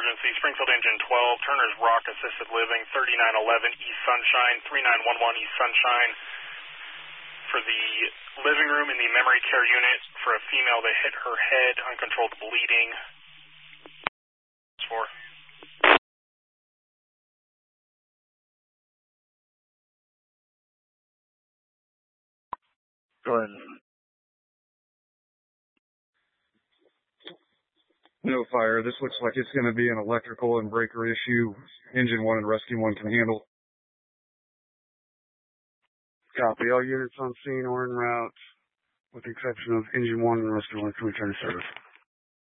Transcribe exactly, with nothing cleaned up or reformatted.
emergency. Springfield Engine twelve, Turner's Rock Assisted Living, thirty-nine eleven East Sunshine, thirty-nine eleven East Sunshine. For the living room in the memory care unit for a female that hit her head, uncontrolled bleeding. Four. Go ahead. No fire. This looks like it's going to be an electrical and breaker issue. Engine one and rescue one can handle. Copy. All units on scene or en route, with the exception of engine one and rescue one, can return to service.